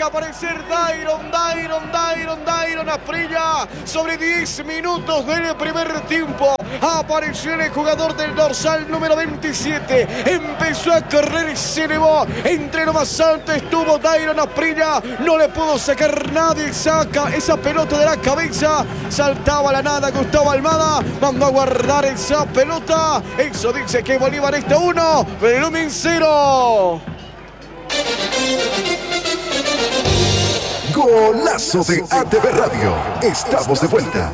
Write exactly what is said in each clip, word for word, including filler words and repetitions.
aparecer Dairon, Dairon, Dairon, Dairon Asprilla sobre diez minutos del primer tiempo. Apareció el jugador del dorsal número veintisiete. Empezó a correr, se elevó. Entre lo más alto estuvo Dairon Asprilla. No le pudo sacar nadie. Saca esa pelota de la cabeza. Saltaba a la nada Gustavo Almada. Mandó a guardar esa pelota. Eso dice que Bolívar está uno, Blooming cero. Golazo de A T V Radio. Estamos de vuelta.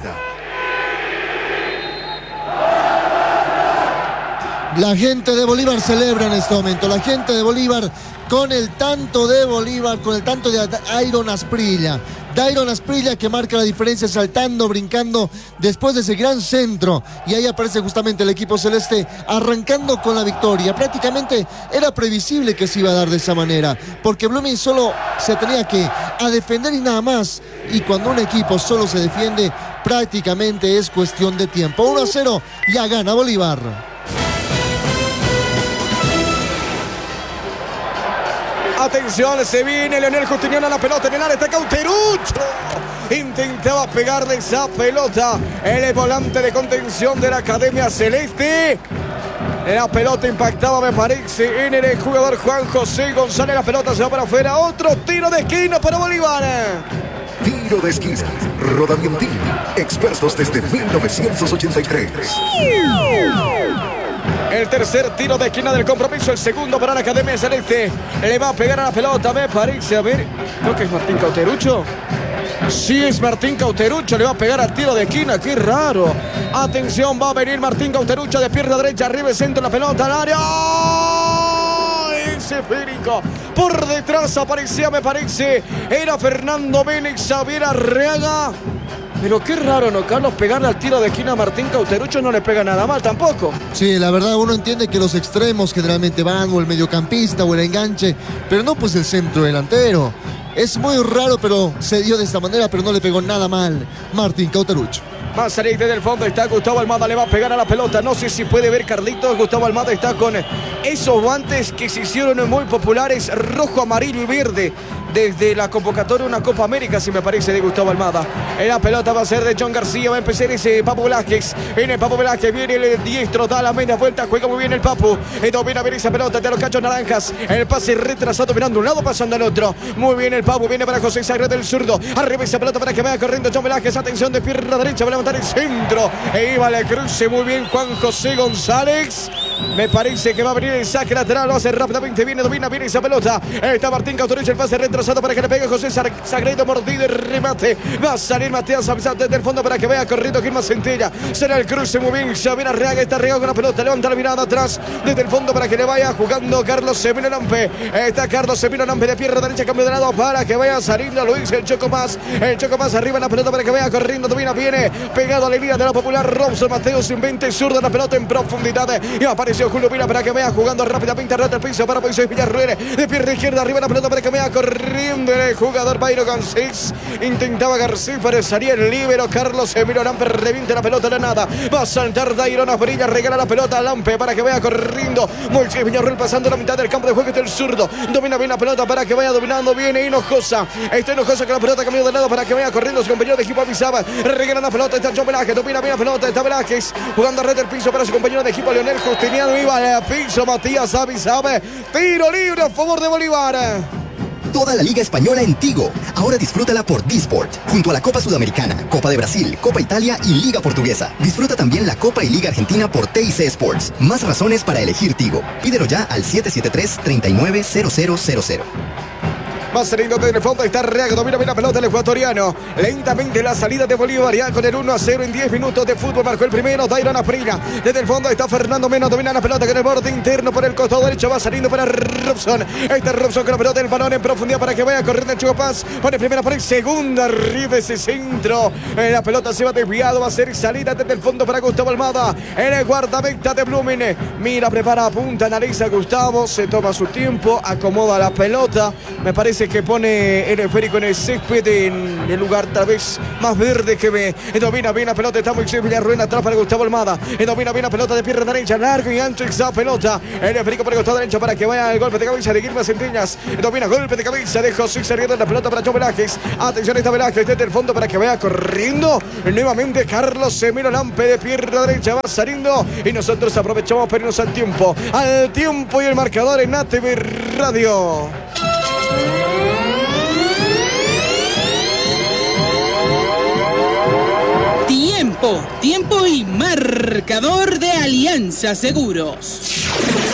La gente de Bolívar celebra en este momento. La gente de Bolívar con el tanto de Bolívar, con el tanto de Dairon Asprilla. Dairon Asprilla que marca la diferencia saltando, brincando después de ese gran centro. Y ahí aparece justamente el equipo celeste arrancando con la victoria. Prácticamente era previsible que se iba a dar de esa manera, porque Blooming solo se tenía que a defender y nada más. Y cuando un equipo solo se defiende, prácticamente es cuestión de tiempo. uno a cero, ya gana Bolívar. Atención, se viene Leonel Justiniano a la pelota en el área, está Cauterucho. Intentaba pegarle esa pelota el volante de contención de la Academia Celeste. La pelota impactaba, me parece, en el jugador Juan José González. La pelota se va para afuera. Otro tiro de esquina para Bolívar. Tiro de esquina. Rodamientín. Expertos desde mil novecientos ochenta y tres. El tercer tiro de esquina del compromiso, el segundo para la Academia Celeste. Le va a pegar a la pelota, me parece. A ver, creo que es Martín Cauterucho. Sí, es Martín Cauterucho, le va a pegar al tiro de esquina, qué raro. Atención, va a venir Martín Cauterucho de pierna derecha, arriba el centro, la pelota al área. ¡Oh! Ese esférico. Por detrás aparecía, me parece, era Fernando Vélez, Xavier Arriaga. Pero qué raro, ¿no, Carlos? Pegarle al tiro de esquina a Martín Cauterucho no le pega nada mal tampoco. Sí, la verdad uno entiende que los extremos generalmente van, o el mediocampista, o el enganche, pero no pues el centro delantero. Es muy raro, pero se dio de esta manera, pero no le pegó nada mal Martín Cauterucho. Va a salir desde el fondo, está Gustavo Almada, le va a pegar a la pelota. No sé si puede ver Carlitos, Gustavo Almada está con esos guantes que se hicieron muy populares, rojo, amarillo y verde. Desde la convocatoria una Copa América, si me parece, de Gustavo Almada. La pelota va a ser de John García, va a empezar ese Papu Velázquez. Viene Papu Velázquez, viene el diestro, da la media vuelta, juega muy bien el Papu. Y domina bien esa pelota de los cachos naranjas. El pase retrasado, mirando un lado, pasando al otro. Muy bien el Papu, viene para José Sagre del zurdo. Arriba esa pelota para que vaya corriendo John Velázquez. Atención de pierna derecha, va a levantar el centro. E iba al cruce, muy bien Juan José González. Me parece que va a venir el saque lateral, lo hace rápidamente, viene, domina bien esa pelota. Está Martín Cauterucho, el pase retrasado para que le pegue José Sagredo, mordido y remate. Va a salir Matías Abizat desde el fondo para que vaya corriendo Gilma Centella. Será el cruce muy bien, Xavier Arriaga está Arriaga con la pelota, levanta la mirada atrás desde el fondo para que le vaya jugando Carlos Semino Lampe. Está Carlos Semino Lampe de pierna derecha, cambio de lado para que vaya saliendo Luis el Choco Más. El Choco Más arriba en la pelota para que vaya corriendo, domina, viene pegado a la línea de la popular Robson Mateos, invente zurda la pelota en profundidad y apareció Julio Pina para que vaya jugando rápidamente al piso para Moisés Villarruel de pierna izquierda arriba la pelota para que vaya corriendo el jugador Bayro Garcés. Intentaba Garcés, pero salía el líbero Carlos Emilio Lampe, reviente la pelota de nada. Va a saltar Dairon Asprilla, regala la pelota a Lampe para que vaya corriendo Moisés Villarruel pasando la mitad del campo de juego del zurdo. Domina bien la pelota para que vaya dominando bien Hinojosa. Está Hinojosa con la pelota cambiando de lado para que vaya corriendo su compañero de equipo Abizaba. Regala la pelota, está John Velázquez, domina bien la pelota, está Velázquez jugando a red del piso para su compañero de equipo Leonel Justiniano. Iba al piso Matías Abizaba. Tiro libre a favor de Bolívar. Toda la Liga Española en Tigo. Ahora disfrútala por D-Sport, junto a la Copa Sudamericana, Copa de Brasil, Copa Italia y Liga Portuguesa. Disfruta también la Copa y Liga Argentina por T I C Sports. Más razones para elegir Tigo. Pídelo ya al siete siete tres, tres nueve cero cero cero cero. Va saliendo desde el fondo, está Arriaga, domina bien la pelota el ecuatoriano. Lentamente la salida de Bolívar, ya con el uno a cero en diez minutos de fútbol. Marcó el primero, Dairon Asprilla. Desde el fondo está Fernando Mena, domina la pelota con el borde interno por el costado derecho. Va saliendo para Robson. Está Robson con la pelota, el balón en profundidad para que vaya corriendo el Chico Paz. Pone primera, pone segunda, arriba ese centro. La pelota se va desviado, va a ser salida desde el fondo para Gustavo Almada. El guardameta de Blooming. Mira, prepara, apunta, analiza Gustavo. Se toma su tiempo, acomoda la pelota. Me parece parece que pone el esférico en el césped, en el lugar tal vez más verde que ve. Domina bien la pelota, está muy simple, rueda atrás para Gustavo Almada. Domina bien la pelota de pierna derecha, largo y ancho esa pelota. El esférico para el costado derecho para que vaya el golpe de cabeza de Guilma Centeñas. Domina golpe de cabeza de José Sarriendo, la pelota para John Velázquez. Atención, esta Velázquez desde el fondo para que vaya corriendo. Nuevamente Carlos Emilio Lampe de pierna derecha va saliendo y nosotros aprovechamos para irnos al tiempo. Al tiempo y el marcador en A T V Radio. Tiempo, tiempo y marcador de Alianza Seguros.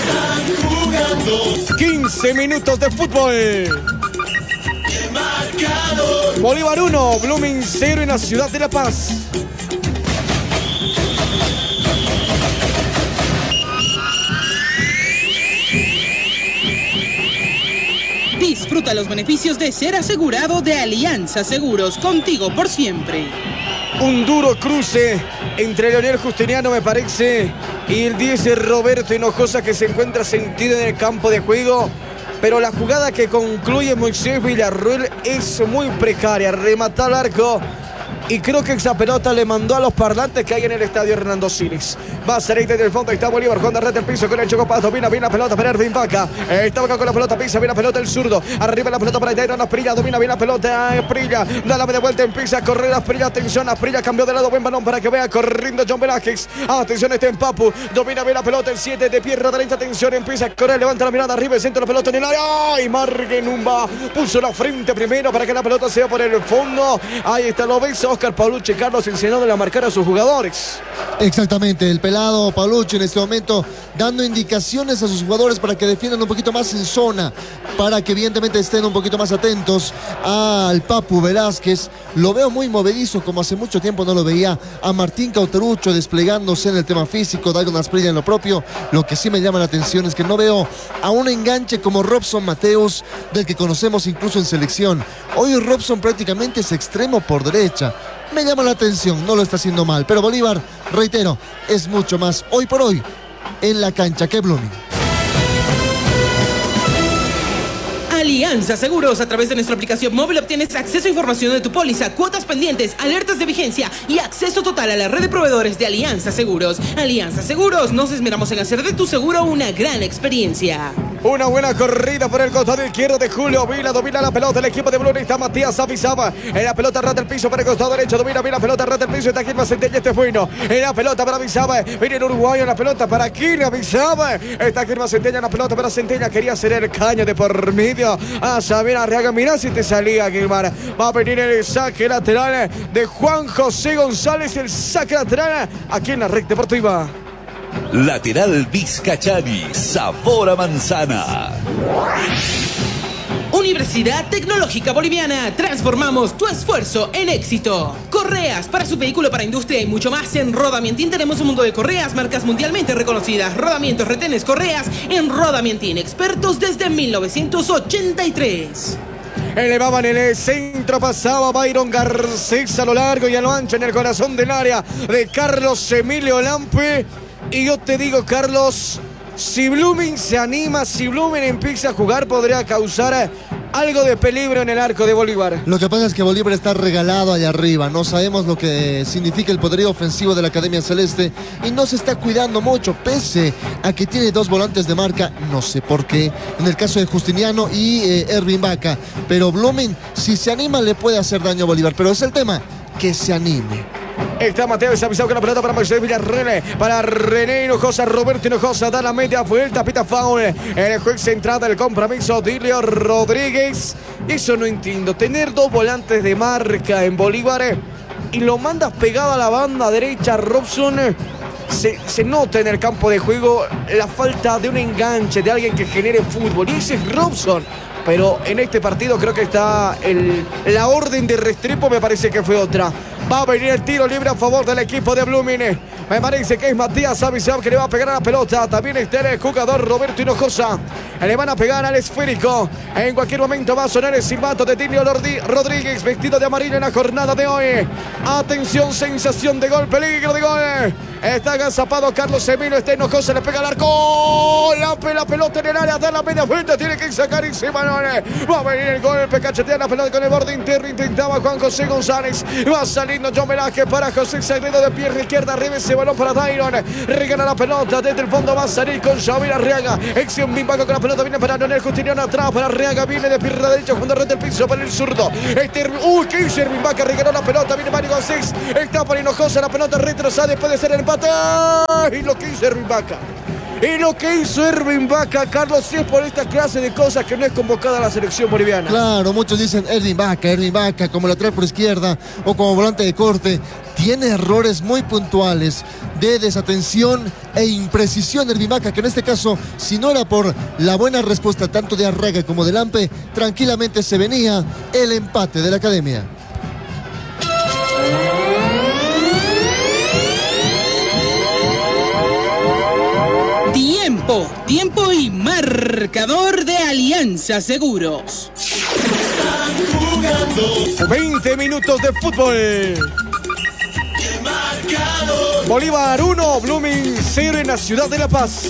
quince minutos de fútbol. Bolívar uno, Blooming cero en la ciudad de La Paz. Disfruta los beneficios de ser asegurado de Alianza Seguros, contigo por siempre. Un duro cruce entre Leonel Justiniano, me parece, y el diez Roberto Hinojosa, que se encuentra sentido en el campo de juego. Pero la jugada que concluye Moisés Villarruel es muy precaria. Remata al arco. Y creo que esa pelota le mandó a los parlantes que hay en el estadio Hernando Siles. Va a salir desde el fondo. Está Bolívar jugando a red del piso con el Chocopato. Domina bien la pelota para Ervin Vaca. Está Vaca con la pelota. Pisa bien la pelota el zurdo. Arriba la pelota para Dairon Asprilla. Domina bien la pelota Asprilla. Da la media vuelta. Empieza a correr Asprilla. Atención. Asprilla cambió de lado. Buen balón para que vea corriendo John Velázquez. Atención, está en Papu. Domina bien la pelota el siete de pierna derecha. Atención. Empieza a correr. Levanta la mirada arriba. El centro de la pelota en el área. ¡Ay! Margenumba puso la frente primero para que la pelota sea por el fondo. Ahí está, lo ves. Oscar Paulucci Carlos enseñando a marcar a sus jugadores. Exactamente, el pelado Paulucci en este momento dando indicaciones a sus jugadores para que defiendan un poquito más en zona, para que evidentemente estén un poquito más atentos al Papu Velázquez. Lo veo muy movedizo, como hace mucho tiempo no lo veía a Martín Cauterucho desplegándose en el tema físico, Dairon Asprilla en lo propio. Lo que sí me llama la atención es que no veo a un enganche como Robson Mateus, del que conocemos incluso en selección. Hoy Robson prácticamente es extremo por derecha. Me llama la atención, no lo está haciendo mal, pero Bolívar, reitero, es mucho más hoy por hoy en la cancha que Blooming. Alianza Seguros, a través de nuestra aplicación móvil obtienes acceso a información de tu póliza, cuotas pendientes, alertas de vigencia y acceso total a la red de proveedores de Alianza Seguros. Alianza Seguros, nos esmeramos en hacer de tu seguro una gran experiencia. Una buena corrida por el costado izquierdo de Julio Vila. Domina la pelota el equipo de Blooming. Está Matías Avizaba. En la pelota rata el piso para el costado derecho. Domina bien la pelota rata el piso. Está Gilma Centella. Este es bueno. En la pelota para Avizaba. Viene el uruguayo en la pelota para Gilma Avizaba. Está Gilma Centella en la pelota para Centella. Quería hacer el caño de por medio a Saber Arriaga. Mirá si te salía, Gilmar. Va a venir el saque lateral de Juan José González. El saque lateral aquí en la Red Deportiva. Lateral Vizcachani, sabor a manzana. Universidad Tecnológica Boliviana, transformamos tu esfuerzo en éxito. Correas para su vehículo, para industria y mucho más. En Rodamientín tenemos un mundo de correas, marcas mundialmente reconocidas. Rodamientos, retenes, correas en Rodamientín, expertos desde mil novecientos ochenta y tres. Elevaban en el centro, pasaba Byron Garcés a lo largo y a lo ancho en el corazón del área de Carlos Emilio Lampe. Y yo te digo, Carlos, si Blooming se anima, si Blooming empieza a jugar, podría causar algo de peligro en el arco de Bolívar. Lo que pasa es que Bolívar está regalado allá arriba. No sabemos lo que significa el poderío ofensivo de la Academia Celeste y no se está cuidando mucho, pese a que tiene dos volantes de marca, no sé por qué, en el caso de Justiniano y eh, Ervin Vaca. Pero Blooming, si se anima, le puede hacer daño a Bolívar. Pero es el tema, que se anime. Está Mateo desavisado con la pelota para Moisés Villarruel, para René Hinojosa, Roberto Hinojosa, da la media vuelta, pita foul, el juez central del compromiso, Dilio Rodríguez. Eso no entiendo, tener dos volantes de marca en Bolívar y lo mandas pegado a la banda derecha, Robson. Se, se nota en el campo de juego la falta de un enganche, de alguien que genere fútbol, y ese es Robson. Pero en este partido creo que está el, la orden de Restrepo, me parece que fue otra. Va a venir el tiro libre a favor del equipo de Blooming. Me parece que es Matías Avisab que le va a pegar a la pelota. También está el jugador Roberto Hinojosa. Le van a pegar al esférico. En cualquier momento va a sonar el silbato de Tilio Rodríguez, vestido de amarillo en la jornada de hoy. Atención, sensación de gol, peligro de gol. Está agazapado Carlos Emilio. Está Hinojosa, le pega al arco. La, la pelota en el área, da la media vuelta. Tiene que sacar ese balón. Va a venir el golpe, cachetea la pelota con el borde interno. Intentaba Juan José González. Va saliendo John Velázquez para José Sagredo de pierna izquierda. Arriba ese balón para Dairon. Regala la pelota desde el fondo. Va a salir con Xavier Arriaga. Exion Bimbaca con la pelota. Viene para Leonel Justiniano atrás. Para Arriaga. Viene de pierna derecha. Cuando rete el piso para el zurdo. Este, uy, ¿qué hizo Bimbaca? Regaló la pelota. Viene Mario González. Está para Hinojosa. La pelota retrasada. Puede ser el empate. Y lo que hizo Erwin Vaca. Y lo que hizo Erwin Vaca, Carlos, si es por esta clase de cosas que no es convocada a la selección boliviana. Claro, muchos dicen Erwin Vaca, Erwin Vaca, como lateral por izquierda o como volante de corte. Tiene errores muy puntuales de desatención e imprecisión Erwin Vaca, que en este caso, si no era por la buena respuesta tanto de Arrega como de Lampe, tranquilamente se venía el empate de la academia. Tiempo, tiempo y marcador de Alianza Seguros. veinte minutos de fútbol. Bolívar uno, Blooming cero en la ciudad de La Paz.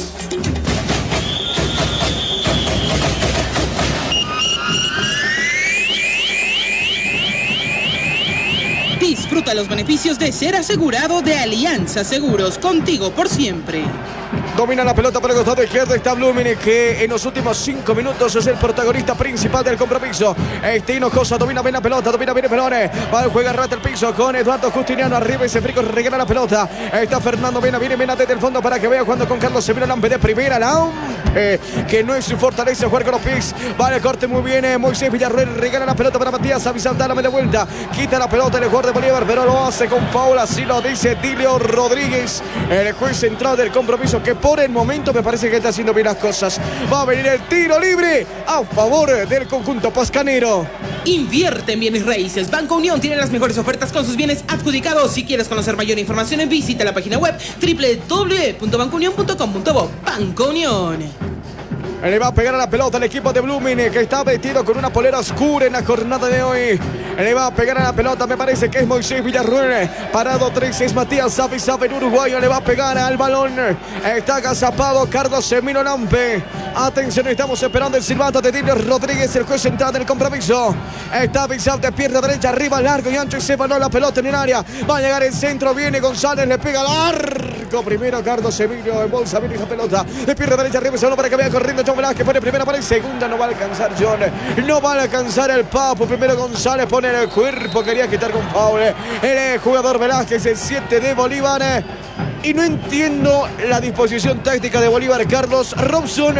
Disfruta los beneficios de ser asegurado de Alianza Seguros, contigo por siempre. Domina la pelota por el costado izquierdo. Está Blooming, que en los últimos cinco minutos es el protagonista principal del compromiso. Este Hinojosa domina bien la pelota, domina bien el pelón. Va a jugar rata el piso con Eduardo Justiniano. Arriba ese frico regala la pelota. Está Fernando Mena, viene Mena desde el fondo para que vea jugando con Carlos Emilio Lampe de primera. Lampe, que no es su fortaleza jugar con los pies. Va el corte muy bien. Moisés Villarreal regala la pelota para Matías Avisal. Da la media vuelta. Quita la pelota el jugador de Bolívar, pero lo hace con foul. Así lo dice Tilio Rodríguez, el juez central del compromiso, que por el momento me parece que está haciendo bien las cosas. Va a venir el tiro libre a favor del conjunto pascanero. Invierte en bienes raíces. Banco Unión tiene las mejores ofertas con sus bienes adjudicados. Si quieres conocer mayor información, visita la página web doble u doble u doble u punto banco unión punto com punto bo. Banco Unión. Le va a pegar a la pelota el equipo de Blooming, que está vestido con una polera oscura en la jornada de hoy. Le va a pegar a la pelota, me parece que es Moisés Villarruel. Parado tres es Matías Avisab, en uruguayo. Le va a pegar al balón. Está agazapado Carlos Emilio Lampe. Atención, estamos esperando el silbato de Tilio Rodríguez, el juez central del compromiso. Está Avisab de pierna derecha, arriba, largo y ancho, y se baló la pelota en el área. Va a llegar el centro, viene González, le pega largo. Primero Carlos Emilio, en bolsa viene esa pelota. De pierna derecha, arriba, se para que vaya corriendo John Velázquez. Pone primera, para el segunda, no va a alcanzar John. No va a alcanzar el Papo. Primero González pone el cuerpo, quería quitar con foul. El jugador Velázquez, el siete de Bolívar. Y no entiendo la disposición táctica de Bolívar, Carlos. Robson,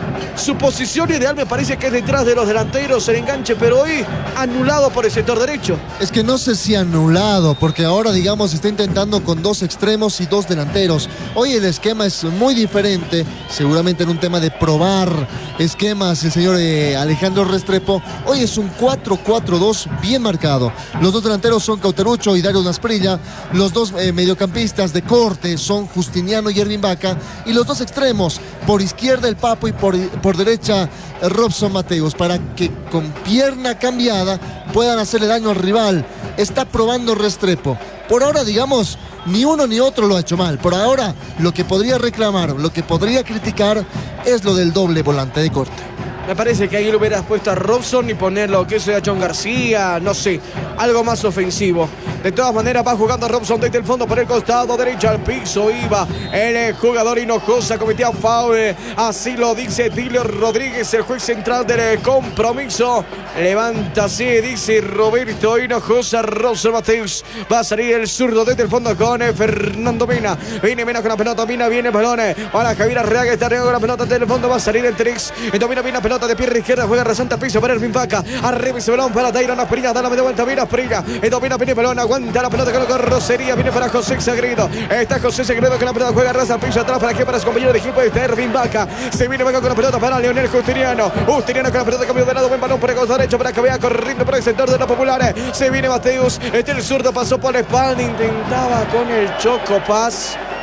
su posición ideal me parece que es detrás de los delanteros, el enganche, pero hoy anulado por el sector derecho. Es que no sé si anulado, porque ahora, digamos, está intentando con dos extremos y dos delanteros. Hoy el esquema es muy diferente, seguramente en un tema de probar esquemas el señor eh, Alejandro Restrepo. Hoy es un cuatro cuatro dos bien marcado. Los dos delanteros son Cauterucho y Dario Nasprilla. Los dos eh, mediocampistas de corte son Justiniano y Erwin Vaca, y los dos extremos, por izquierda el Papo y por, por derecha Robson Mateos, para que con pierna cambiada puedan hacerle daño al rival. Está probando Restrepo. Por ahora, digamos, ni uno ni otro lo ha hecho mal. Por ahora, lo que podría reclamar, lo que podría criticar es lo del doble volante de corte. Me parece que ahí lo hubieras puesto a Robson y ponerlo, que sea John García, no sé, algo más ofensivo. De todas maneras va jugando Robson desde el fondo por el costado derecho al piso. Iba el jugador Hinojosa, cometía foul. Así lo dice Tilio Rodríguez, el juez central del compromiso. Levántase, dice Roberto Hinojosa. Robson Mateus. Va a salir el zurdo desde el fondo con Fernando Mena. Viene Mena con la pelota, Mena, viene el balón para Javier Arriaga. Está Arriaga con la pelota desde el fondo. Va a salir el tres. Domina bien la pelota de pierna izquierda. Juega rasante al piso para Erwin Vaca. Arriba ese balón para Dairon Asprilla. Da la media vuelta, viene Asprilla. Domina bien el balón. Aguanta la pelota con la carrocería. Viene para José Sagredo. Está José Sagredo que la pelota juega rasa al piso atrás. ¿Para qué? Para su compañero de equipo. Está Erwin Vaca. Se viene Vaca con la pelota para Leonel Justiniano. Justiniano con la pelota, cambio de lado. Buen balón por el costado derecho para que vea corriendo por el sector de los populares. Se viene Mateus. Este el zurdo pasó por la espalda. Intentaba con el Choco Paz.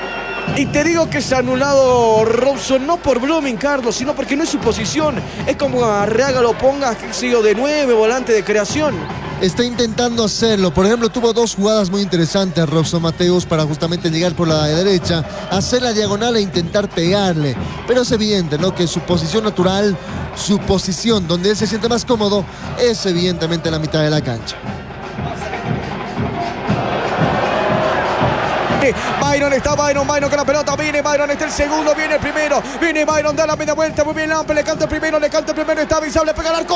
Y te digo que se ha anulado Robson, no por Blooming, Carlos, sino porque no es su posición. Es como Arriaga lo ponga, que sigo de nueve, volante de creación. Está intentando hacerlo. Por ejemplo, tuvo dos jugadas muy interesantes Robson Mateus para justamente llegar por la derecha, hacer la diagonal e intentar pegarle. Pero es evidente, ¿no?, que su posición natural, su posición donde él se siente más cómodo, es evidentemente en la mitad de la cancha. Byron está, Byron, Byron con la pelota, viene Byron, está el segundo, viene el primero, viene Byron, da la media vuelta, muy bien Lampe, le canta el primero, le canta el primero, está avisable, pega al arco.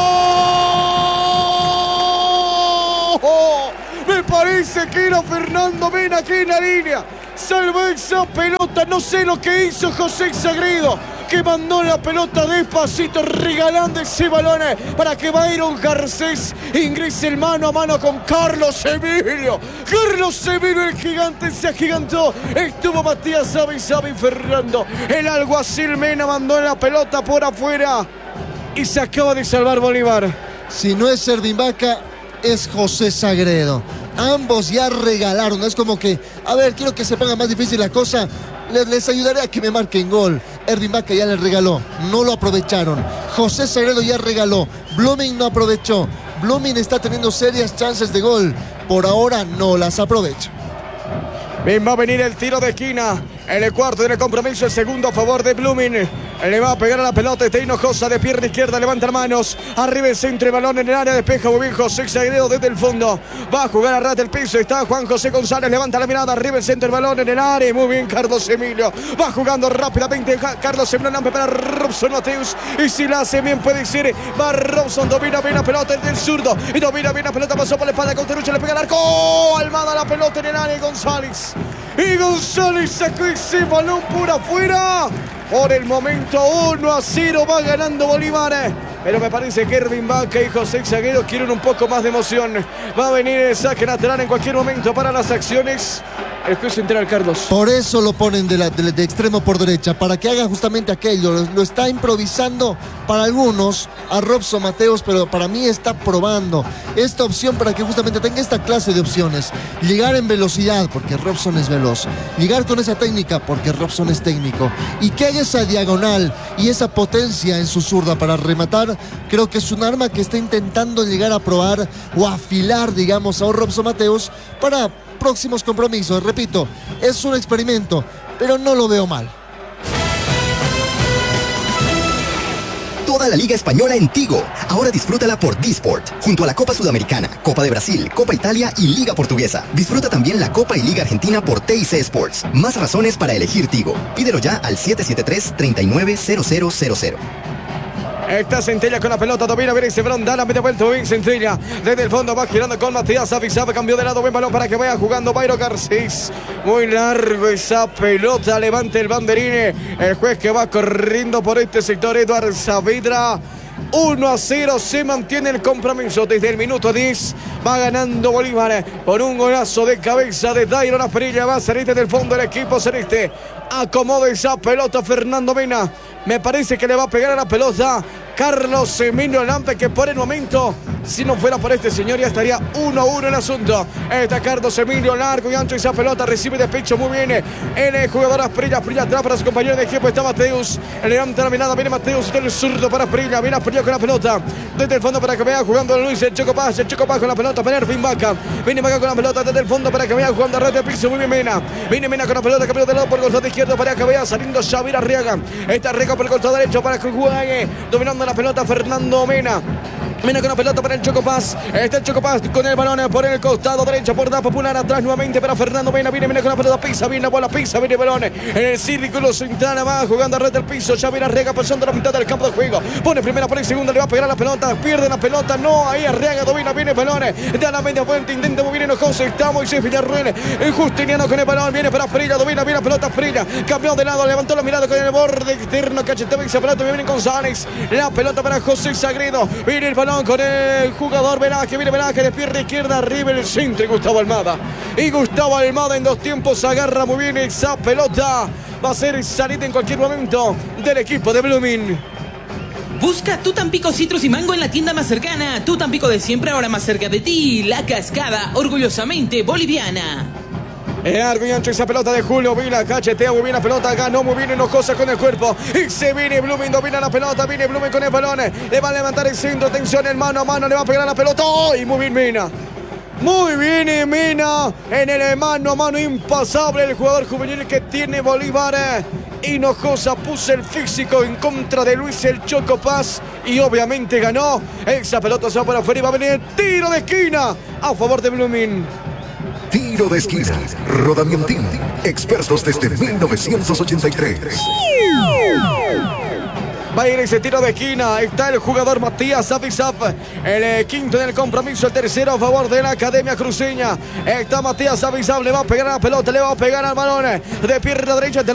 ¡Oh! Me parece que era Fernando Mena aquí en la línea. Salva esa pelota, no sé lo que hizo José Sagredo, que mandó la pelota despacito, regalando ese balón para que Byron Garcés ingrese el mano a mano con Carlos Emilio. Carlos Emilio, el gigante, se agigantó. Estuvo Matías Avisabi Fernando. El alguacil Mena mandó la pelota por afuera y se acaba de salvar Bolívar. Si no es Ervin Vaca, es José Sagredo. Ambos ya regalaron. Es como que, a ver, quiero que se ponga más difícil la cosa. Les, les ayudaré a que me marquen gol. Ervin Vaca ya les regaló, no lo aprovecharon. José Sagredo ya regaló, Blooming no aprovechó. Blooming está teniendo serias chances de gol, por ahora no las aprovecha. Bien, va a venir el tiro de esquina. En el cuarto del compromiso, el segundo a favor de Blooming. Le va a pegar a la pelota, está Hinojosa de pierna izquierda, levanta manos. Arriba el centro, el balón en el área, despeja muy bien José Sagredo desde el fondo. Va a jugar a ras del piso, está Juan José González, levanta la mirada, arriba el centro, el balón en el área. Muy bien Carlos Emilio, va jugando rápidamente Carlos Emilio, Lampe para Robson Mateus. Y si la hace bien puede ser, va Robson, domina bien la pelota del zurdo. Y domina bien la pelota, pasó por la espalda con Terucha, le pega al arco. Almada la pelota en el área, González. Y González sacó ese balón por afuera. Por el momento uno a cero va ganando Bolívar. Pero me parece que Ervin Vaca y José Sagredo quieren un poco más de emoción. Va a venir el saque lateral en cualquier momento para las acciones. El juez central, Carlos. Por eso lo ponen de, la, de, de extremo por derecha, para que haga justamente aquello. Lo, lo está improvisando para algunos a Robson Mateus, pero para mí está probando esta opción para que justamente tenga esta clase de opciones. Llegar en velocidad, porque Robson es veloz. Llegar con esa técnica, porque Robson es técnico. Y que haga esa diagonal y esa potencia en su zurda para rematar. Creo que es un arma que está intentando llegar a probar o afilar, digamos, a un Robson Mateus para próximos compromisos. Repito, es un experimento, pero no lo veo mal. Toda la Liga Española en Tigo. Ahora disfrútala por Disport, junto a la Copa Sudamericana, Copa de Brasil, Copa Italia y Liga Portuguesa. Disfruta también la Copa y Liga Argentina por T I C Sports. Más razones para elegir Tigo. Pídelo ya al siete siete tres, tres nueve cero cero cero cero. Está Centella con la pelota, domina bien ese balón, da la media vuelta bien Centella. Desde el fondo va girando con Matías Avisaba, cambió de lado, buen balón para que vaya jugando Byron Garcés. Muy largo esa pelota, levanta el banderín. El juez que va corriendo por este sector, Eduardo Saavedra. uno a cero, se mantiene el compromiso desde el minuto diez. Va ganando Bolívar por un golazo de cabeza de Dairon Asprilla. Va a salir desde el fondo del equipo celeste. Acomoda esa pelota Fernando Mena. Me parece que le va a pegar a la pelota Carlos Emilio Lampe, que por el momento, si no fuera por este señor, ya estaría uno a uno el asunto. Está Carlos Emilio, largo y ancho esa pelota, recibe de pecho muy bien el jugador Asprilla. Asprilla atrás para su compañero de equipo, está Mateus. Levanta la mirada, viene Mateus, del zurdo para Asprilla. Viene Asprilla con la pelota desde el fondo para que vaya jugando Luis el Choco Paz. El Choco Paz con la pelota para Ervin Vaca. Viene Vaca con la pelota desde el fondo para que vaya jugando a red de piso. Muy bien Mena. Viene Mena con la pelota, cambió de lado por el costado izquierdo para que vaya saliendo Xavier Arriaga. Está Arriaga por el costado derecho para que juegue dominando la pelota Fernando Mena. Mena con la pelota para el Choco Paz. Está el Choco Paz con el balón por el costado derecho por Da Popular. Atrás nuevamente para Fernando Mena. Viene Mena con la pelota. Pisa bien la bola. Pisa bien el balón. En el círculo central va jugando a red del piso. Xavier Arriaga pasando la mitad del campo de juego. Pone primera por el segundo. Le va a pegar a la pelota. Pierde la pelota. No. Ahí Arriaga domina bien el balón. Da la media vuelta. Intenta muy bien José. Está Moisés Villarruel. El Justiniano con el balón. Viene para Frilla. Domina bien la pelota. Frilla. Cambió de lado. Levantó la mirada con el borde externo. Cacheteaba esa pelota. Viene González. La pelota para José Sagredo. Viene el balón con el jugador Velázquez, viene Velázquez de pierna izquierda, arriba el centro y Gustavo Almada. Y Gustavo Almada en dos tiempos agarra muy bien esa pelota. Va a ser salida en cualquier momento del equipo de Blooming. Busca tu Tampico Citrus y Mango en la tienda más cercana. Tu Tampico de siempre, ahora más cerca de ti. La Cascada, orgullosamente boliviana. Largo y ancho esa pelota de Julio Vila. Cachetea muy bien la pelota. Ganó muy bien Hinojosa con el cuerpo. Y se viene Blooming. Domina la pelota. Viene Blooming con el balón. Le va a levantar el centro. Atención, el mano a mano. Le va a pegar a la pelota. ¡Oh! Y muy bien Mina. Muy bien Mina. En el mano a mano impasable. El jugador juvenil que tiene Bolívar. Hinojosa puso el físico en contra de Luis el Choco Paz. Y obviamente ganó. Esa pelota se va para afuera y va a venir el tiro de esquina a favor de Blooming. Tiro de esquina. Rodamientín. Expertos desde mil novecientos ochenta y tres. Va a ir ese tiro de esquina. Está el jugador Matías Avizap. El eh, quinto en el compromiso. El tercero a favor de la Academia Cruceña. Está Matías Avizap. Le va a pegar a la pelota. Le va a pegar al balón. De pierna derecha.